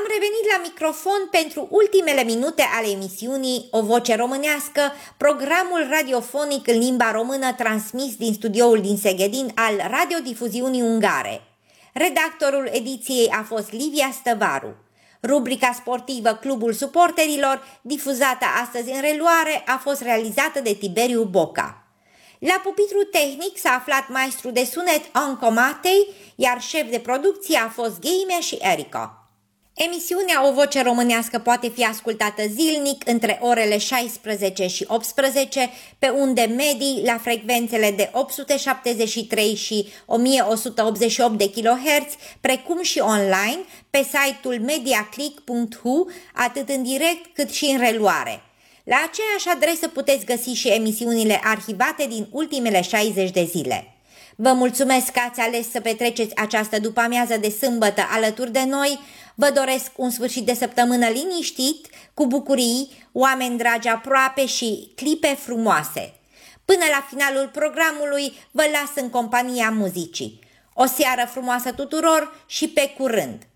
revenit la microfon pentru ultimele minute ale emisiunii O Voce Românească, programul radiofonic în limba română transmis din studioul din Seghedin al radiodifuziunii ungare. Redactorul ediției a fost Livia Stăvaru. Rubrica sportivă Clubul Suporterilor, difuzată astăzi în reluare, a fost realizată de Tiberiu Boca. La pupitru tehnic s-a aflat maestru de sunet Anco Matei, iar șef de producție a fost Gheime și Erica. Emisiunea O Voce Românească poate fi ascultată zilnic între orele 16 și 18 pe unde medii la frecvențele de 873 și 1188 de kHz, precum și online pe site-ul mediaclick.hu, atât în direct cât și în reluare. La aceeași adresă puteți găsi și emisiunile arhivate din ultimele 60 de zile. Vă mulțumesc că ați ales să petreceți această după-amiază de sâmbătă alături de noi. Vă doresc un sfârșit de săptămână liniștit, cu bucurii, oameni dragi aproape și clipe frumoase. Până la finalul programului vă las în compania muzicii. O seară frumoasă tuturor și pe curând!